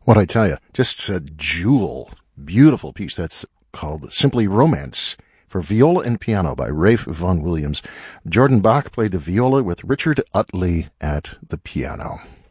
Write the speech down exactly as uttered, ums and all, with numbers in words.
What I tell you, just a jewel, beautiful piece. That's called Simply Romance for viola and piano by Rafe Vaughan Williams. Jordan Bach played the viola with Richard Utley at the piano.